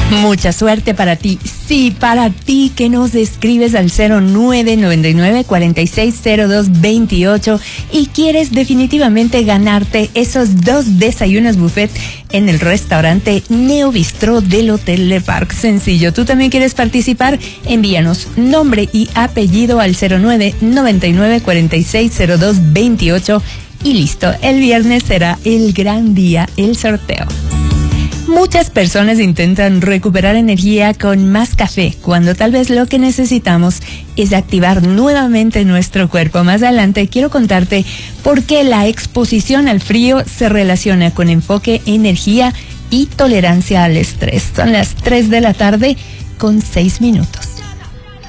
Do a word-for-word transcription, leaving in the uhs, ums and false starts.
Mucha suerte para ti, sí, para ti que nos escribes al cero nueve nueve nueve, cuatro seis cero dos, dos ocho y quieres definitivamente ganarte esos dos desayunos buffet en el restaurante Neo Bistro del Hotel Le Parc. Sencillo, tú también quieres participar, envíanos nombre y apellido al cero nueve nueve nueve, cuatro seis cero dos, dos ocho y listo, el viernes será el gran día, el sorteo. Muchas personas intentan recuperar energía con más café, cuando tal vez lo que necesitamos es activar nuevamente nuestro cuerpo. Más adelante quiero contarte por qué la exposición al frío se relaciona con enfoque, energía y tolerancia al estrés. Son las tres de la tarde con seis minutos.